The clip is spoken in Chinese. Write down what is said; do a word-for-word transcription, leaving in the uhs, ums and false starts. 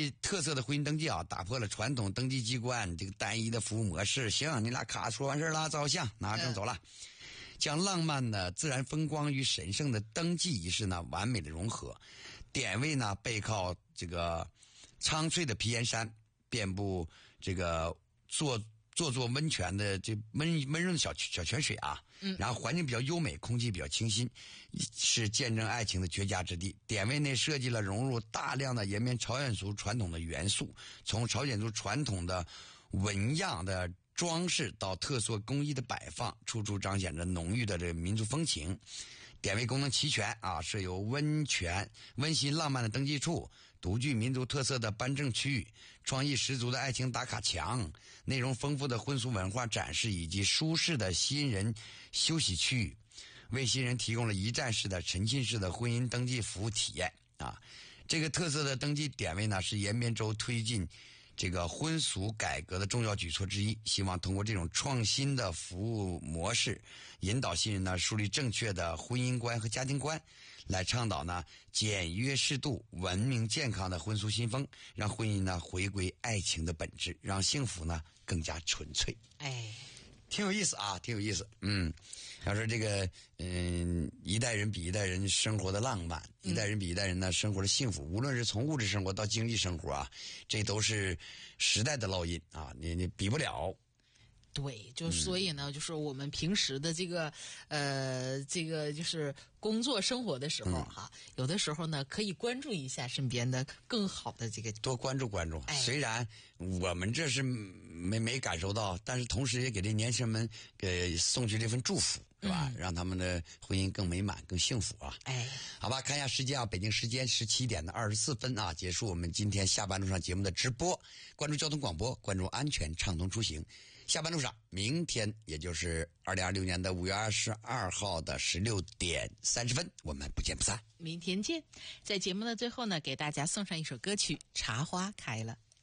地特色的婚姻登记啊，打破了传统登记机关这个单一的服务模式。行，你俩卡说完事了，照相拿证走了。嗯，将浪漫的自然风光与神圣的登记仪式呢完美的融合。典位呢背靠这个苍翠的皮岩山，遍布这个坐坐坐温泉的这温温润的小小泉水啊，嗯，然后环境比较优美，空气比较清新，是见证爱情的绝佳之地。典位内设计了融入大量的延绵朝鲜族传统的元素，从朝鲜族传统的纹样的装饰到特色工艺的摆放，处处彰显着浓郁的这个民族风情。典位功能齐全啊，设有温泉、温馨浪漫的登记处、独具民族特色的颁证区、创意十足的爱情打卡墙、内容丰富的婚俗文化展示以及舒适的新人休息区，为新人提供了一站式的沉浸式的婚姻登记服务体验啊。这个特色的登记典位呢，是延边州推进这个婚俗改革的重要举措之一，希望通过这种创新的服务模式，引导新人呢树立正确的婚姻观和家庭观，来倡导呢简约适度、文明健康的婚俗新风，让婚姻呢回归爱情的本质，让幸福呢更加纯粹。哎，挺有意思啊，挺有意思。嗯，要说这个，嗯，一代人比一代人生活的浪漫，一代人比一代人呢生活的幸福，无论是从物质生活到经济生活啊，这都是时代的烙印啊，你你比不了。 对，就所以呢，嗯、就是我们平时的这个呃，这个就是工作生活的时候哈、嗯，有的时候呢可以关注一下身边的更好的这个， 多关注关注。哎、虽然我们这是没没感受到，但是同时也给这年轻人们给送去这份祝福，是吧？嗯、让他们的婚姻更美满、更幸福啊！哎，好吧，看一下时间啊，北京时间十七点的二十四分啊，结束我们今天下班路上节目的直播。关注交通广播，关注安全畅通出行。下班路上，明天也就是二零二六年的五月二十二号的十六点三十分，我们不见不散。 明天见。在节目的最后呢，给大家送上一首歌曲《茶花开了》。